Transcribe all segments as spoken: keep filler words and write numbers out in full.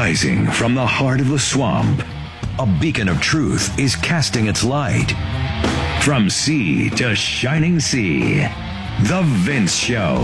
Rising from the heart of the swamp, a beacon of truth is casting its light. From sea to shining sea, The Vince Show.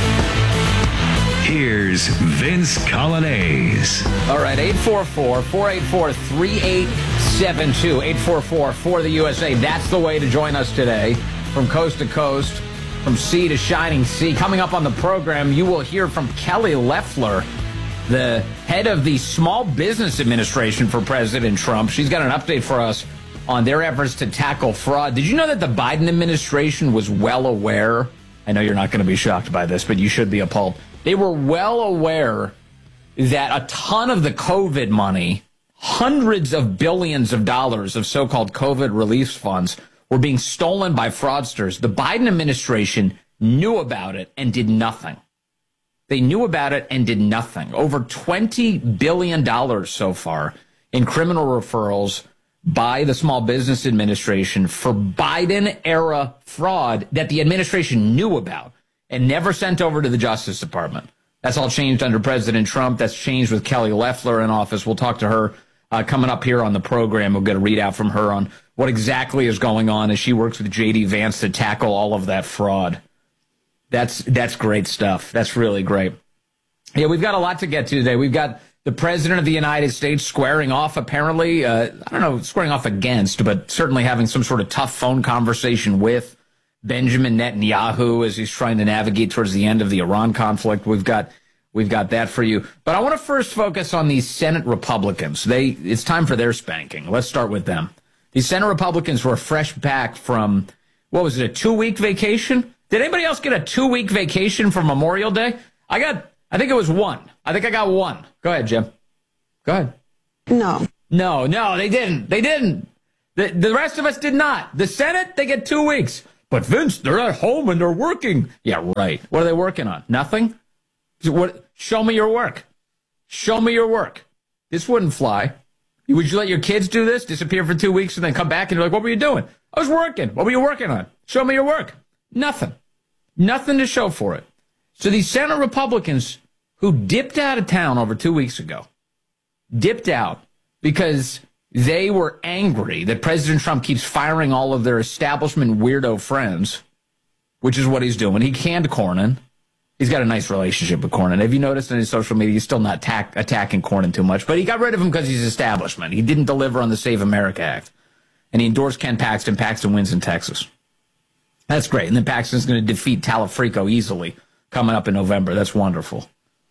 Here's Vince Coglianese. All right, eight four four, four eight four, three eight seven two, eight four four for the U S A. That's the way to join us today. From coast to coast, from sea to shining sea. Coming up on the program, you will hear from Kelly Loeffler, the head of the Small Business Administration for President Trump. She's got an update for us on their efforts to tackle fraud. Did you know that the Biden administration was well aware? I know you're not going to be shocked by this, but you should be appalled. They were well aware that a ton of the COVID money, hundreds of billions of dollars of so-called COVID relief funds, were being stolen by fraudsters. The Biden administration knew about it and did nothing. They knew about it and did nothing. Over twenty billion dollars so far in criminal referrals by the Small Business Administration for Biden-era fraud that the administration knew about and never sent over to the Justice Department. That's all changed under President Trump. That's changed with Kelly Loeffler in office. We'll talk to her uh, coming up here on the program. We'll get a readout from her on what exactly is going on as she works with J D Vance to tackle all of that fraud. That's that's great stuff. That's really great. Yeah, we've got a lot to get to today. We've got the President of the United States squaring off, apparently, uh, I don't know, squaring off against, but certainly having some sort of tough phone conversation with Benjamin Netanyahu as he's trying to navigate towards the end of the Iran conflict. We've got we've got that for you. But I want to first focus on these Senate Republicans. They it's time for their spanking. Let's start with them. These Senate Republicans were fresh back from, what was it, a two-week vacation? Did anybody else get a two-week vacation for Memorial Day? I got, I think it was one. I think I got one. Go ahead, Jim. Go ahead. No. No, no, they didn't. They didn't. The, the rest of us did not. The Senate, they get two weeks. But Vince, they're at home and they're working. Yeah, right. What are they working on? Nothing? What? Show me your work. Show me your work. This wouldn't fly. Would you let your kids do this? Disappear for two weeks and then come back and you're like, what were you doing? I was working. What were you working on? Show me your work. Nothing. Nothing to show for it. So these Senate Republicans who dipped out of town over two weeks ago, dipped out because they were angry that President Trump keeps firing all of their establishment weirdo friends, which is what he's doing. He canned Cornyn. He's got a nice relationship with Cornyn. Have you noticed on his social media, he's still not attack, attacking Cornyn too much, but he got rid of him because he's establishment. He didn't deliver on the Save America Act. And he endorsed Ken Paxton. Paxton wins in Texas. That's great. And then Paxton's going to defeat Talafrico easily coming up in November. That's wonderful.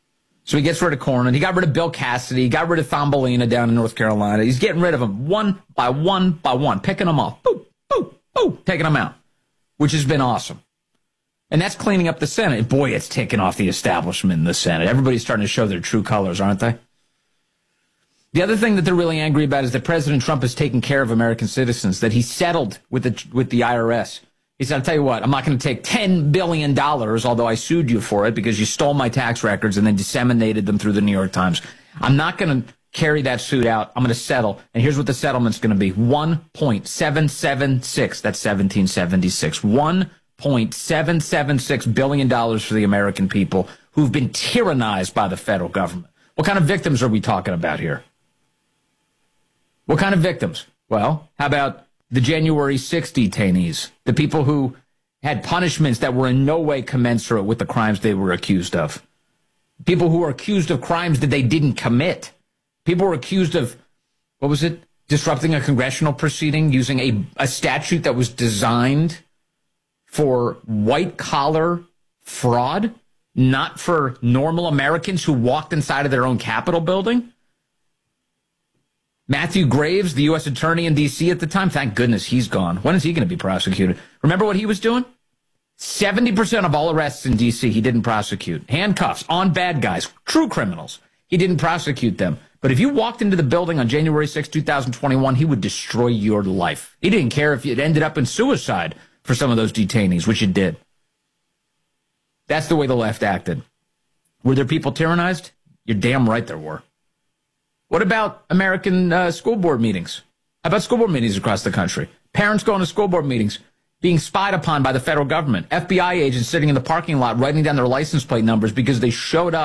So he gets rid of Cornyn. He got rid of Bill Cassidy. He got rid of Thumbelina down in North Carolina. He's getting rid of them one by one by one, picking them off. Boop, boop, boop, taking them out, which has been awesome. And that's cleaning up the Senate. Boy, it's taking off the establishment in the Senate. Everybody's starting to show their true colors, aren't they? The other thing that they're really angry about is that President Trump is taking care of American citizens, that he settled with the with the I R S. He said, I'll tell you what, I'm not going to take ten billion dollars, although I sued you for it because you stole my tax records and then disseminated them through the New York Times. I'm not going to carry that suit out. I'm going to settle. And here's what the settlement's going to be. one point seven seven six, that's seventeen seventy-six. one point seven seven six billion dollars for the American people who've been tyrannized by the federal government. What kind of victims are we talking about here? What kind of victims? Well, how about the January sixth detainees, the people who had punishments that were in no way commensurate with the crimes they were accused of? People who were accused of crimes that they didn't commit. People were accused of, what was it, disrupting a congressional proceeding using a, a statute that was designed for white-collar fraud, not for normal Americans who walked inside of their own Capitol building. Matthew Graves, the U S attorney in D C at the time, thank goodness he's gone. When is he going to be prosecuted? Remember what he was doing? seventy percent of all arrests in D C he didn't prosecute. Handcuffs on bad guys, true criminals. He didn't prosecute them. But if you walked into the building on January sixth, two thousand twenty-one, he would destroy your life. He didn't care if it ended up in suicide for some of those detainees, which it did. That's the way the left acted. Were there people tyrannized? You're damn right there were. What about American uh, school board meetings? How about school board meetings across the country? Parents going to school board meetings, being spied upon by the federal government. F B I agents sitting in the parking lot writing down their license plate numbers because they showed up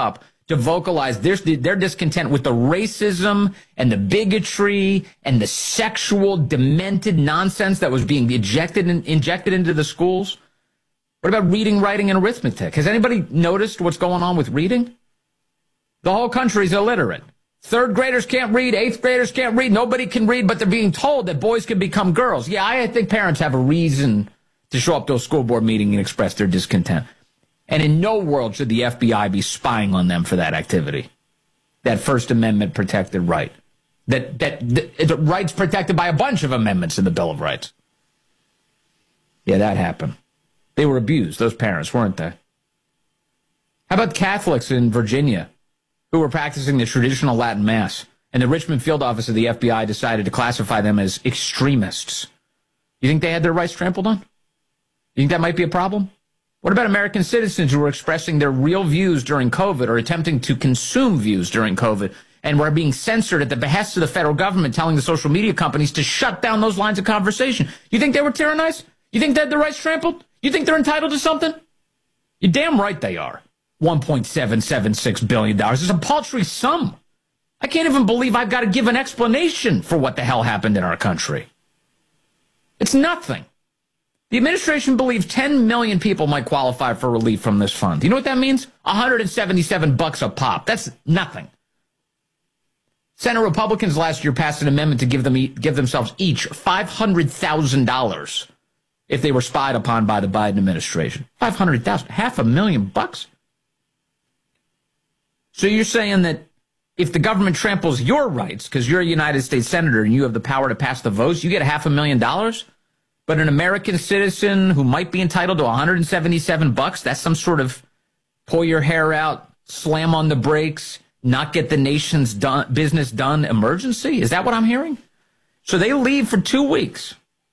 to vocalize their, their discontent with the racism and the bigotry and the sexual demented nonsense that was being injected in, injected into the schools? What about reading, writing, and arithmetic? Has anybody noticed what's going on with reading? The whole country's illiterate. Third graders can't read, eighth graders can't read, nobody can read, but they're being told that boys can become girls. Yeah, I think parents have a reason to show up to a school board meeting and express their discontent. And in no world should the F B I be spying on them for that activity. That First Amendment protected right. That, that, that the rights protected by a bunch of amendments in the Bill of Rights. Yeah, that happened. They were abused, those parents, weren't they? How about Catholics in Virginia who were practicing the traditional Latin Mass, and the Richmond field office of the F B I decided to classify them as extremists? You think they had their rights trampled on? You think that might be a problem? What about American citizens who were expressing their real views during COVID or attempting to consume views during COVID and were being censored at the behest of the federal government, telling the social media companies to shut down those lines of conversation? You think they were tyrannized? You think they had their rights trampled? You think they're entitled to something? You're damn right they are. one point seven seven six billion dollars is a paltry sum. I can't even believe I've got to give an explanation for what the hell happened in our country. It's nothing. The administration believes ten million people might qualify for relief from this fund. You know what that means? one hundred seventy-seven bucks a pop. That's nothing. Senate Republicans last year passed an amendment to give them give themselves each five hundred thousand dollars if they were spied upon by the Biden administration. five hundred thousand dollars, half a million bucks. So you're saying that if the government tramples your rights because you're a United States senator and you have the power to pass the votes, you get half a million dollars? But an American citizen who might be entitled to one hundred seventy-seven bucks, that's some sort of pull your hair out, slam on the brakes, not get the nation's done, business done emergency? Is that what I'm hearing? So they leave for two weeks,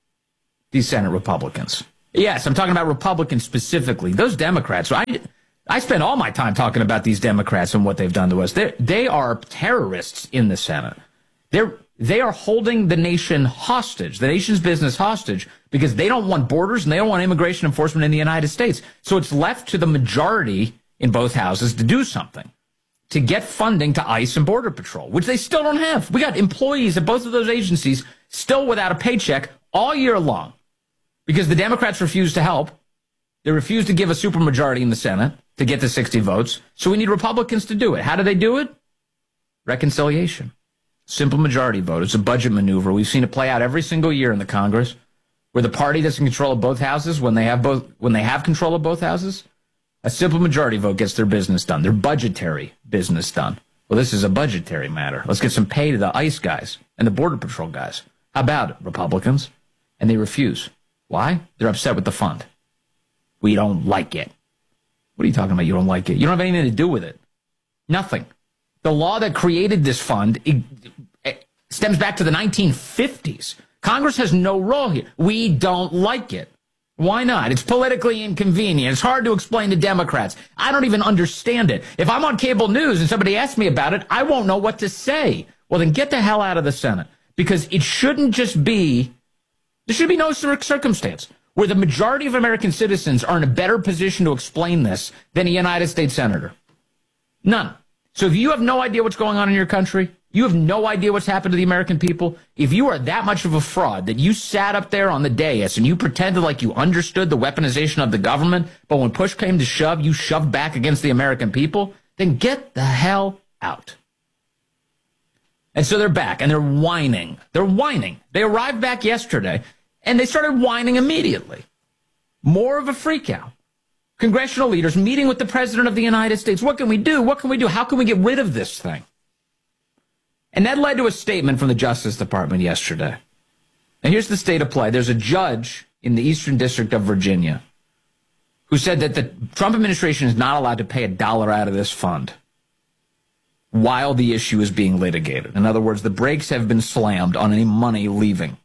these Senate Republicans. Yes, I'm talking about Republicans specifically. Those Democrats, I, I spend all my time talking about these Democrats and what they've done to us. They're, they are terrorists in the Senate. They're They are holding the nation hostage, the nation's business hostage, because they don't want borders and they don't want immigration enforcement in the United States. So it's left to the majority in both houses to do something, to get funding to ICE and Border Patrol, which they still don't have. We got employees at both of those agencies still without a paycheck all year long because the Democrats refuse to help. They refuse to give a supermajority in the Senate to get to sixty votes. So we need Republicans to do it. How do they do it? Reconciliation. Simple majority vote. It's a budget maneuver. We've seen it play out every single year in the Congress, where the party that's in control of both houses, when they have both, when they have control of both houses, a simple majority vote gets their business done, their budgetary business done. Well, this is a budgetary matter. Let's get some pay to the ICE guys and the Border Patrol guys. How about it, Republicans? And they refuse. Why? They're upset with the fund. We don't like it. What are you talking about? You don't like it? You don't have anything to do with it. Nothing. The law that created this fund it, it stems back to the nineteen fifties. Congress has no role here. We don't like it. Why not? It's politically inconvenient. It's hard to explain to Democrats. I don't even understand it. If I'm on cable news and somebody asks me about it, I won't know what to say. Well, then get the hell out of the Senate, because it shouldn't just be, there should be no circumstance where the majority of American citizens are in a better position to explain this than a United States senator. None. So if you have no idea what's going on in your country, you have no idea what's happened to the American people, if you are that much of a fraud that you sat up there on the dais and you pretended like you understood the weaponization of the government, but when push came to shove, you shoved back against the American people, then get the hell out. And so they're back, and they're whining. They're whining. They arrived back yesterday, and they started whining immediately. More of a freakout. Congressional leaders meeting with the President of the United States. What can we do? What can we do? How can we get rid of this thing? And that led to a statement from the Justice Department yesterday. Now, here's the state of play. There's a judge in the Eastern District of Virginia who said that the Trump administration is not allowed to pay a dollar out of this fund while the issue is being litigated. In other words, the brakes have been slammed on any money leaving.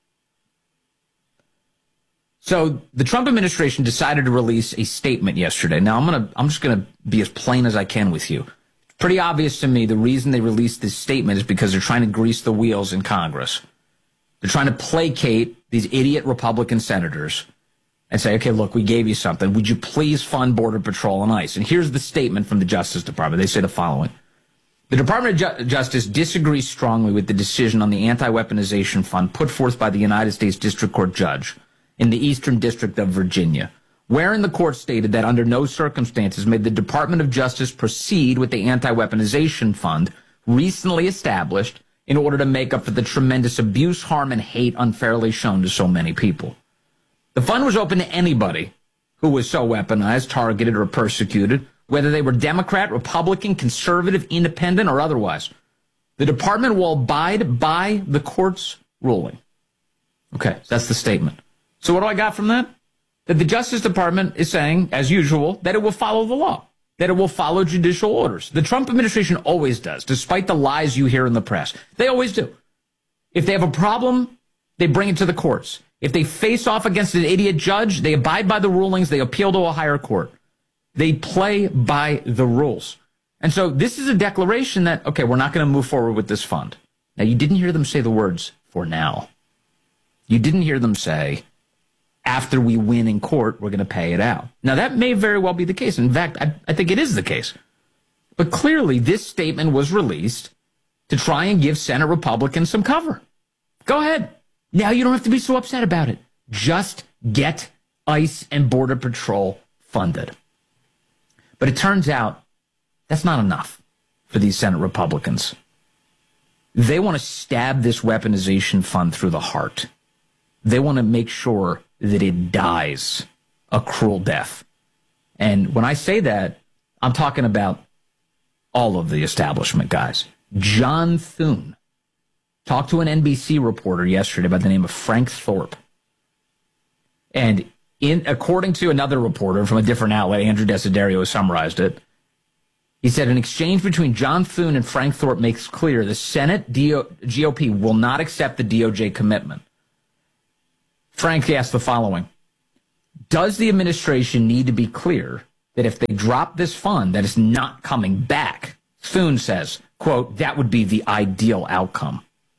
So the Trump administration decided to release a statement yesterday. Now, I'm going to, I'm just going to be as plain as I can with you. It's pretty obvious to me the reason they released this statement is because they're trying to grease the wheels in Congress. They're trying to placate these idiot Republican senators and say, okay, look, we gave you something. Would you please fund Border Patrol and ICE? And here's the statement from the Justice Department. They say the following. The Department of Ju- Justice disagrees strongly with the decision on the anti-weaponization fund put forth by the United States District Court judge in the Eastern District of Virginia, wherein the court stated that under no circumstances may the Department of Justice proceed with the anti-weaponization fund recently established in order to make up for the tremendous abuse, harm, and hate unfairly shown to so many people. The fund was open to anybody who was so weaponized, targeted, or persecuted, whether they were Democrat, Republican, conservative, independent, or otherwise. The department will abide by the court's ruling. Okay, that's the statement. So what do I got from that? That the Justice Department is saying, as usual, that it will follow the law, that it will follow judicial orders. The Trump administration always does, despite the lies you hear in the press. They always do. If they have a problem, they bring it to the courts. If they face off against an idiot judge, they abide by the rulings, they appeal to a higher court. They play by the rules. And so this is a declaration that, okay, we're not going to move forward with this fund. Now, you didn't hear them say the words, for now. You didn't hear them say, after we win in court, we're going to pay it out. Now, that may very well be the case. In fact, I, I think it is the case. But clearly, this statement was released to try and give Senate Republicans some cover. Go ahead. Now you don't have to be so upset about it. Just get ICE and Border Patrol funded. But it turns out that's not enough for these Senate Republicans. They want to stab this weaponization fund through the heart. They want to make sure that it dies a cruel death. And when I say that, I'm talking about all of the establishment guys. John Thune talked to an N B C reporter yesterday by the name of Frank Thorpe. And in according to another reporter from a different outlet, Andrew Desiderio summarized it. He said an exchange between John Thune and Frank Thorpe makes clear the Senate G O P will not accept the D O J commitment. Frank asked the following. Does the administration need to be clear that if they drop this fund, that it's not coming back? Thune says, quote, that would be the ideal outcome.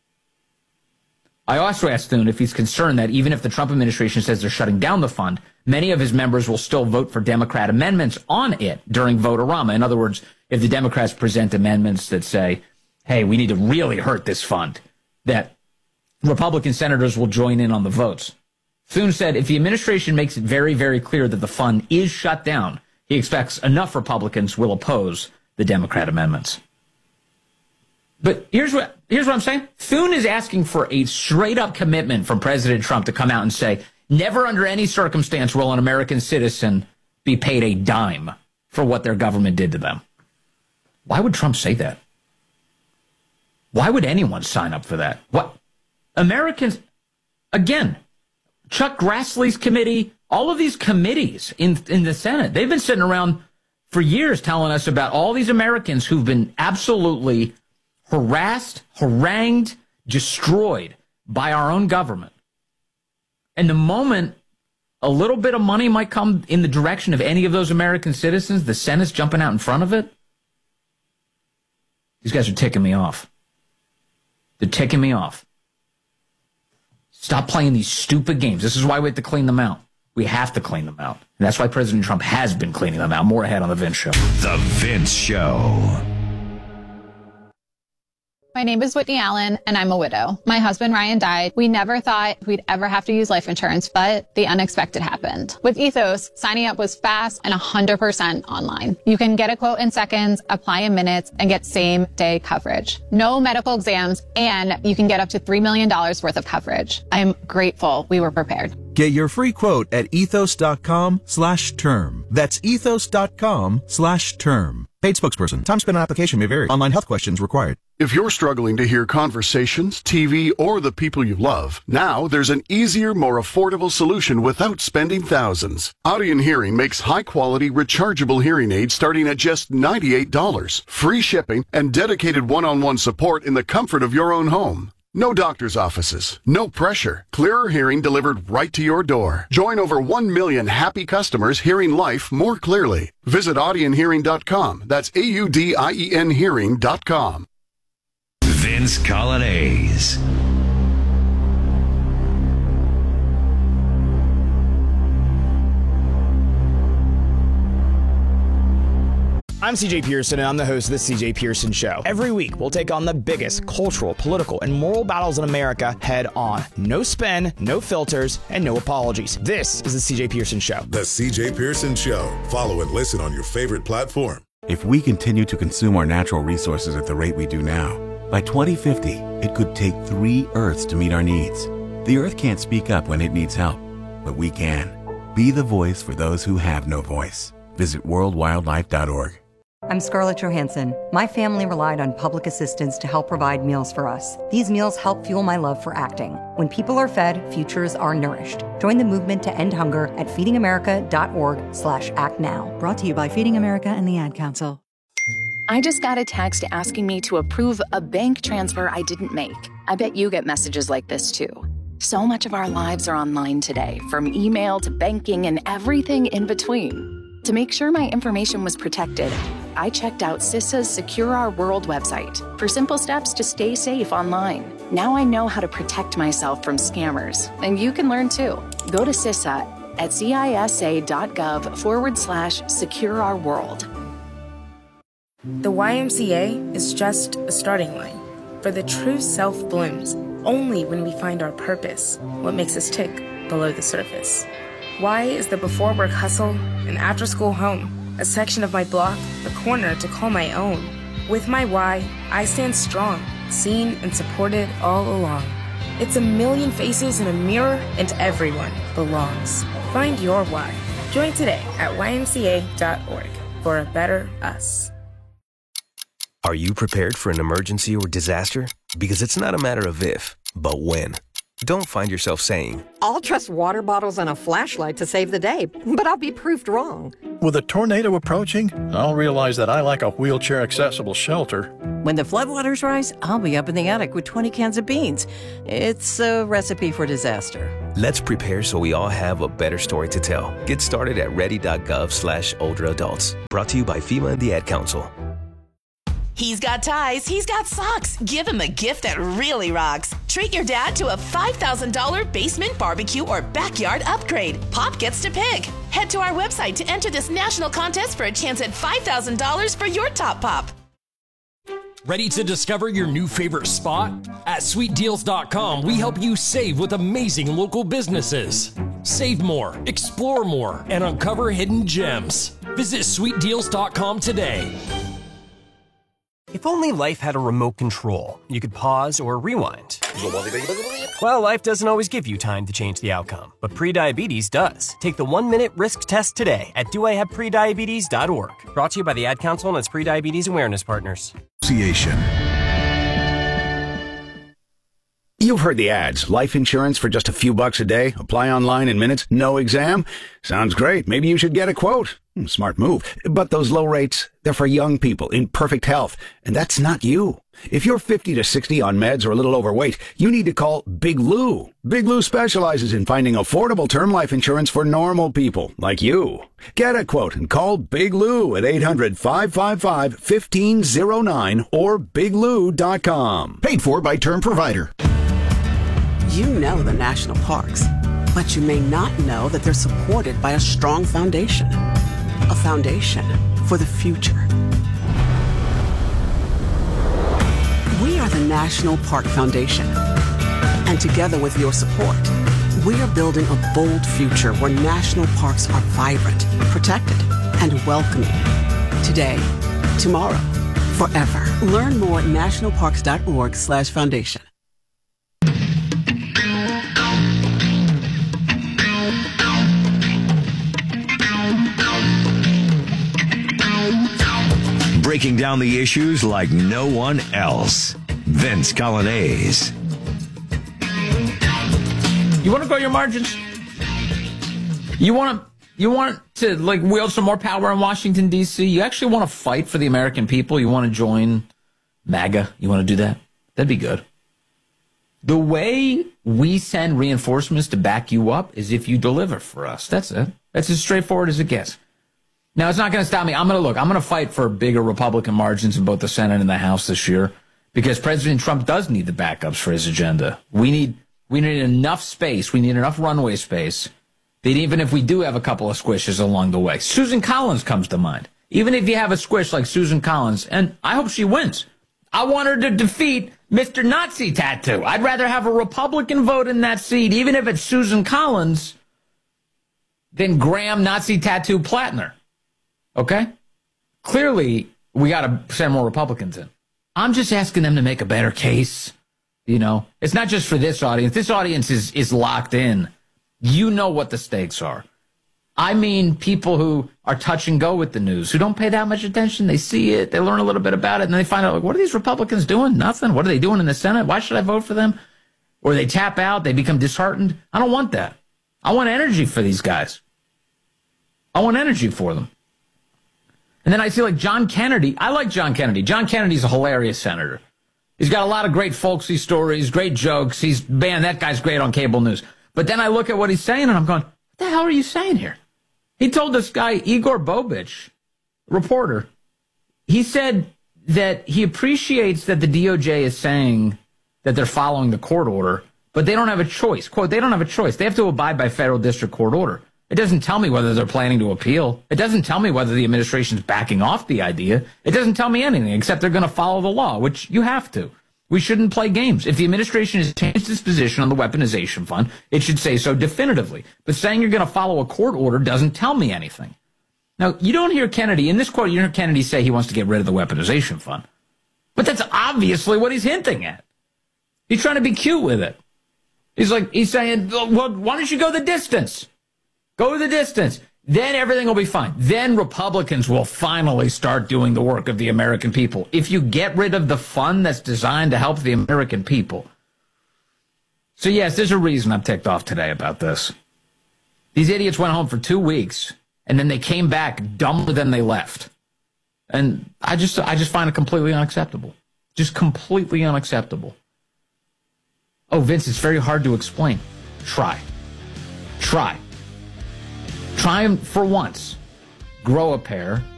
I also asked Thune if he's concerned that even if the Trump administration says they're shutting down the fund, many of his members will still vote for Democrat amendments on it during Vote-A-Rama. In other words, if the Democrats present amendments that say, hey, we need to really hurt this fund, that Republican senators will join in on the votes. Thune said if the administration makes it very, very clear that the fund is shut down, he expects enough Republicans will oppose the Democrat amendments. But here's what here's what I'm saying. Thune is asking for a straight-up commitment from President Trump to come out and say, never under any circumstance will an American citizen be paid a dime for what their government did to them. Why would Trump say that? Why would anyone sign up for that? What? Americans, again, Chuck Grassley's committee, all of these committees in, in the Senate, they've been sitting around for years telling us about all these Americans who've been absolutely harassed, harangued, destroyed by our own government. And the moment a little bit of money might come in the direction of any of those American citizens, the Senate's jumping out in front of it. These guys are ticking me off. They're ticking me off. Stop playing these stupid games. This is why we have to clean them out. We have to clean them out. And that's why President Trump has been cleaning them out. More ahead on The Vince Show. The Vince Show. My name is Whitney Allen, and I'm a widow. My husband, Ryan, died. We never thought we'd ever have to use life insurance, but the unexpected happened. With Ethos, signing up was fast and one hundred percent online. You can get a quote in seconds, apply in minutes, and get same-day coverage. No medical exams, and you can get up to three million dollars worth of coverage. I'm grateful we were prepared. Get your free quote at ethos.com slash term. That's ethos.com slash term. Paid spokesperson. Time spent on application may vary. Online health questions required. If you're struggling to hear conversations, T V, or the people you love, now there's an easier, more affordable solution without spending thousands. Audien Hearing makes high-quality, rechargeable hearing aids starting at just ninety-eight dollars. Free shipping and dedicated one-on-one support in the comfort of your own home. No doctor's offices, no pressure. Clearer hearing delivered right to your door. Join over one million happy customers hearing life more clearly. Visit audien hearing dot com. That's A U D I E N hearing dot com. Vince Coglianese. I'm C J Pearson, and I'm the host of The C J Pearson Show. Every week, we'll take on the biggest cultural, political, and moral battles in America head on. No spin, no filters, and no apologies. This is The C J Pearson Show. The C J Pearson Show. Follow and listen on your favorite platform. If we continue to consume our natural resources at the rate we do now, by twenty fifty, it could take three Earths to meet our needs. The Earth can't speak up when it needs help, but we can. Be the voice for those who have no voice. Visit world wildlife dot org. I'm Scarlett Johansson. My family relied on public assistance to help provide meals for us. These meals help fuel my love for acting. When people are fed, futures are nourished. Join the movement to end hunger at feeding america dot org slash act now. Brought to you by Feeding America and the Ad Council. I just got a text asking me to approve a bank transfer I didn't make. I bet you get messages like this too. So much of our lives are online today, from email to banking and everything in between. To make sure my information was protected, I checked out CISA's Secure Our World website for simple steps to stay safe online. Now I know how to protect myself from scammers, and you can learn too. Go to CISA at cisa.gov forward slash secure our world. The Y M C A is just a starting line, for the true self blooms only when we find our purpose, what makes us tick below the surface. Y is the before work hustle, an after school home, a section of my block, a corner to call my own. With my Y, I stand strong, seen and supported all along. It's a million faces in a mirror, and everyone belongs. Find your Y. Join today at y m c a dot org for a better us. Are you prepared for an emergency or disaster? Because it's not a matter of if, but when. Don't find yourself saying, I'll trust water bottles and a flashlight to save the day, but I'll be proved wrong. With a tornado approaching, I'll realize that I like a wheelchair-accessible shelter. When the floodwaters rise, I'll be up in the attic with twenty cans of beans. It's a recipe for disaster. Let's prepare so we all have a better story to tell. Get started at ready.gov slash older adults. Brought to you by FEMA and the Ad Council. He's got ties, he's got socks. Give him a gift that really rocks. Treat your dad to a five thousand dollars basement barbecue or backyard upgrade. Pop gets to pick. Head to our website to enter this national contest for a chance at five thousand dollars for your top pop. Ready to discover your new favorite spot? At sweet deals dot com, we help you save with amazing local businesses. Save more, explore more, and uncover hidden gems. Visit sweet deals dot com today. If only life had a remote control, you could pause or rewind. Well, life doesn't always give you time to change the outcome, but prediabetes does. Take the one-minute risk test today at do I have prediabetes dot org. Brought to you by the Ad Council and its prediabetes awareness partners. Association. You've heard the ads. Life insurance for just a few bucks a day. Apply online in minutes. No exam. Sounds great. Maybe you should get a quote. Smart move. But those low rates, they're for young people in perfect health. And that's not you. If you're fifty to sixty on meds or a little overweight, you need to call Big Lou. Big Lou specializes in finding affordable term life insurance for normal people like you. Get a quote and call Big Lou at eight hundred, five five five, one five zero nine or big lou dot com. Paid for by Term Provider. You know the national parks, but you may not know that they're supported by a strong foundation. A foundation for the future. We are the National Park Foundation. And together with your support, we are building a bold future where national parks are vibrant, protected, and welcoming. Today, tomorrow, forever. Learn more at national parks dot org slash foundation. Breaking down the issues like no one else. Vince Coglianese. You want to grow your margins? You want to you want to like wield some more power in Washington, D C? You actually want to fight for the American people? You want to join MAGA? You want to do that? That'd be good. The way we send reinforcements to back you up is if you deliver for us. That's it. That's as straightforward as it gets. Now, it's not going to stop me. I'm going to look. I'm going to fight for bigger Republican margins in both the Senate and the House this year because President Trump does need the backups for his agenda. We need we need enough space. We need enough runway space that even if we do have a couple of squishes along the way, Susan Collins comes to mind. Even if you have a squish like Susan Collins, and I hope she wins. I want her to defeat Mister Nazi Tattoo. I'd rather have a Republican vote in that seat, even if it's Susan Collins, than Graham Nazi Tattoo Plattner. Okay? Clearly, we got to send more Republicans in. I'm just asking them to make a better case. You know, it's not just for this audience. This audience is, is locked in. You know what the stakes are. I mean people who are touch and go with the news, who don't pay that much attention. They see it, they learn a little bit about it, and then they find out, like, what are these Republicans doing? Nothing. What are they doing in the Senate? Why should I vote for them? Or they tap out, they become disheartened. I don't want that. I want energy for these guys. I want energy for them. And then I see like John Kennedy. I like John Kennedy. John Kennedy's a hilarious senator. He's got a lot of great folksy stories, great jokes. He's, man, that guy's great on cable news. But then I look at what he's saying, and I'm going, what the hell are you saying here? He told this guy, Igor Bobich, reporter, he said that he appreciates that the D O J is saying that they're following the court order, but they don't have a choice. Quote, they don't have a choice. They have to abide by federal district court order. It doesn't tell me whether they're planning to appeal. It doesn't tell me whether the administration's backing off the idea. It doesn't tell me anything except they're going to follow the law, which you have to. We shouldn't play games. If the administration has changed its position on the weaponization fund, it should say so definitively. But saying you're going to follow a court order doesn't tell me anything. Now, you don't hear Kennedy, in this quote, you hear Kennedy say he wants to get rid of the weaponization fund. But that's obviously what he's hinting at. He's trying to be cute with it. He's like, he's saying, well, why don't you go the distance? Go the distance. Then everything will be fine. Then Republicans will finally start doing the work of the American people. If you get rid of the fund that's designed to help the American people. So, yes, there's a reason I'm ticked off today about this. These idiots went home for two weeks, and then they came back dumber than they left. And I just, I just find it completely unacceptable. Just completely unacceptable. Oh, Vince, it's very hard to explain. Try. Try. Try for once. Grow a pair.